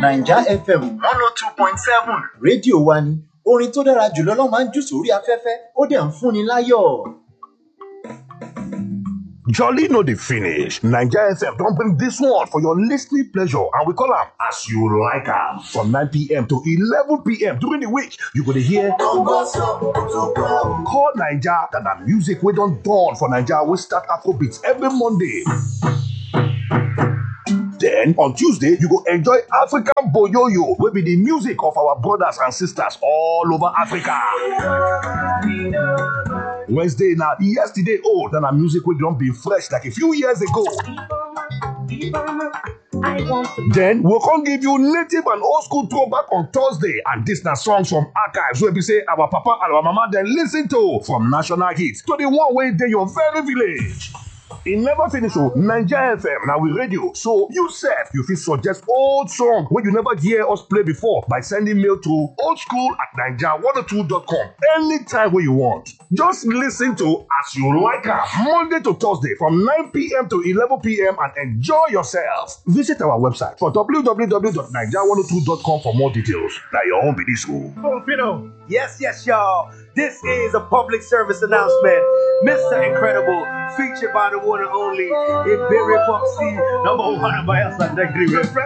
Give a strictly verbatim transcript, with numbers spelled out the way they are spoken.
Naija F M one oh two point seven rédíò wa ni orin tó dára jùlọ ló máa ń jù sórí afẹ́fẹ́ ó dẹ̀ ń fúnni láyọ̀. Jolly no dey finish. Naija F M don bring this one for your listening pleasure and we call am As You Like Am. From nine p.m. to eleven p.m. during the week, you go dey hear Call Naija, that na music wey don dawn for Naija wey start Afrobeats every Monday. Then on Tuesday, you go enjoy African Boyoyo, wey be the music of our brothers and sisters all over Africa. Wednesday na yesterday old and our music wey don be fresh like a few years ago. Then we'll come give you native and old school throwback on Thursday, and this na songs from archives wey be say our papa and our mama dem listen to, from national hits to the one wey dey your very village. E never finish o. Naija F M na we radio, so you sef you fit suggest old song wey you never hear us play before by sending mail to oldschool at naija one oh two dot com anytime wey you want. Just listen to As You Like Am Monday to Thursday from nine p.m. to eleven p.m. and enjoy yourself. Visit our website for w w w dot naija one oh two dot com for more details. Na your own be this o. Filipino. Yes, yes, y'all. This is a public service announcement. Mister Incredible, featured by the one and only Iberi Foxy, number one by us at the